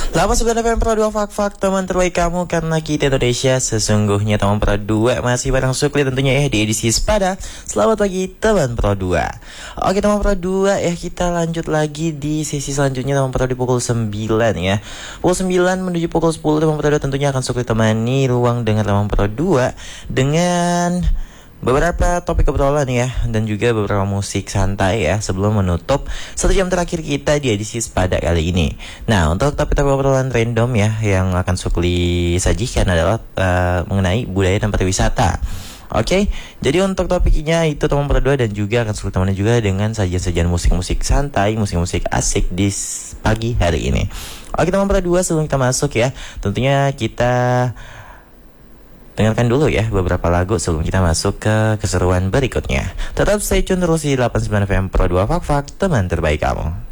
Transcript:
89 FM Pro 2 Fak teman terbaik kamu, karena kita Indonesia sesungguhnya. Teman Pro 2 masih bareng Sukli tentunya ya di edisi Sepada. Selamat pagi teman Pro 2. Oke teman Pro 2 ya, kita lanjut lagi di sesi selanjutnya teman Pro di pukul 9 ya. Pukul 9 menuju pukul 10 teman Pro 2 tentunya akan Sukli temani ruang dengar teman Pro 2 dengan beberapa topik obrolan ya, dan juga beberapa musik santai ya, sebelum menutup 1 jam terakhir kita di edisi Sepada kali ini. Nah, untuk topik-topik obrolan random ya yang akan Sukli sajikan adalah mengenai budaya dan pariwisata. Oke, jadi untuk topiknya itu teman berdua, dan juga akan Sukli temani juga dengan sajian-sajian musik-musik santai, musik-musik asik di pagi hari ini. Oke teman berdua, sebelum kita masuk ya, tentunya kita dengarkan dulu ya beberapa lagu sebelum kita masuk ke keseruan berikutnya. Tetap stay tune terus di 89 FM Pro 2 Fak teman terbaik kamu.